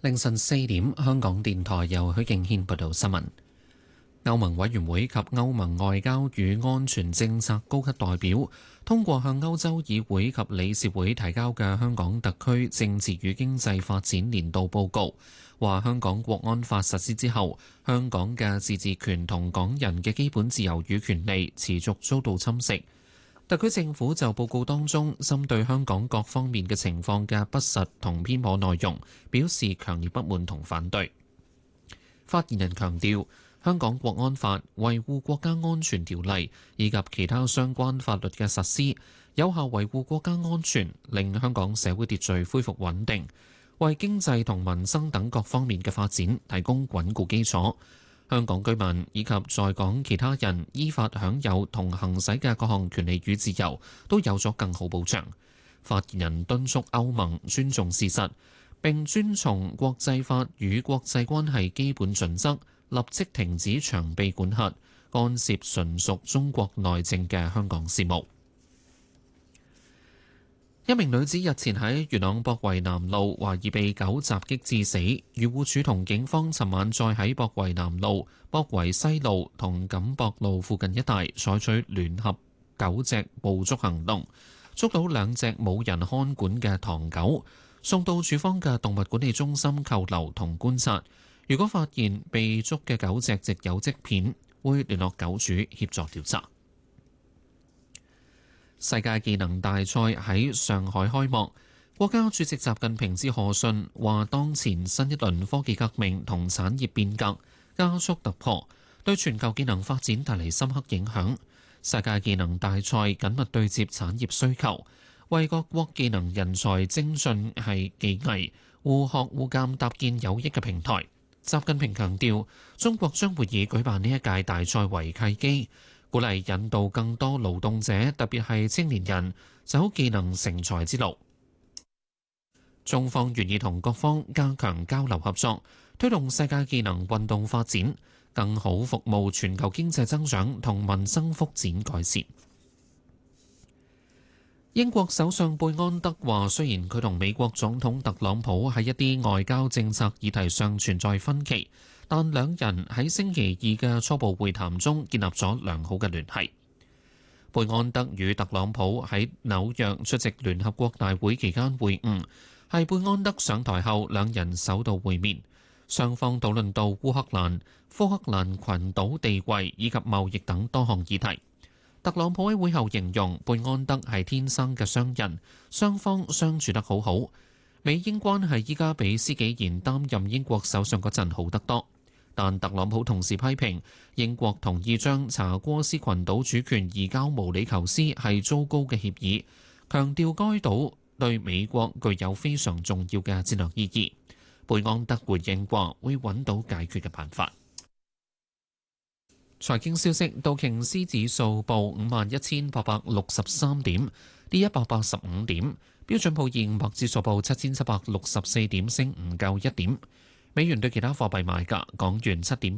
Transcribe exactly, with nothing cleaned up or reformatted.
凌晨四點，香港電台由許敬軒報道新聞。歐盟委員會及歐盟外交與安全政策高級代表通過向歐洲議會及理事會提交嘅香港特區政治與經濟發展年度報告，話香港國安法實施之後，香港嘅自治權同港人嘅基本自由與權利持續遭到侵蝕。特區政府就報告當中針對香港各方面嘅情況嘅不實同偏頗內容表示強烈不滿同反對。發言人強調，香港國安法、維護國家安全條例以及其他相關法律嘅實施，有效維護國家安全，令香港社會秩序恢復穩定，為經濟同民生等各方面嘅發展提供穩固基礎。香港居民以及在港其他人依法享有同行使嘅各項權利與自由，都有咗更好保障。發言人敦促歐盟尊重事實，並遵從國際法與國際關係基本準則，立即停止長臂管轄、干涉純屬中國內政嘅香港事務。一名女子日前喺元朗博圍南路懷疑被狗襲擊致死，漁護署同警方尋晚再喺博圍南路、博圍西路同錦壆路附近一帶採取聯合狗隻捕捉行動，捉到兩隻冇人看管嘅唐狗，送到署方嘅動物管理中心扣留同觀察。如果發現被捉嘅狗隻籍有跡片，會聯絡狗主協助調查。世界技能大賽喺上海開幕，國家主席習近平致賀信話：當前新一輪科技革命同產業變革加速突破，對全球技能發展帶嚟深刻影響。世界技能大賽緊密對接產業需求，為各國技能人才精進係技藝互學互鑑搭建有益嘅平台。習近平強調，中國將會以舉辦呢一屆大賽為契機，鼓勵引導更多勞動者，特別係青年人走技能成才之路。中方願意同各方加強交流合作，推動世界技能運動發展，更好服務全球經濟增長同民生福祉改善。英國首相貝安德話，雖然佢同美國總統特朗普喺一啲外交政策議題上存在分歧，但兩人喺星期二嘅初步會談中建立咗良好嘅聯繫。貝安德與特朗普喺紐約出席聯合國大會期間會晤，係貝安德上台後兩人首度會面，雙方討論到烏克蘭、福克蘭群島地位以及貿易等多項議題。特朗普喺會後形容貝安德係天生嘅商人，雙方相處得好好。美英關係依家比施紀賢擔任英國首相嗰陣好得多，但特朗普同時批評英國同意將查戈斯群島主權移交毛里求斯係糟糕嘅協議，強調該島對美國具有非常重要嘅戰略意義。貝安德回應話會揾到解決嘅辦法。財經消息：道瓊斯指數報五萬一千八百六十三點，跌一百八十五點；標準普爾五百指數報七千七百六十四點，升唔夠一點。美元對其他貨幣賣價：港元七點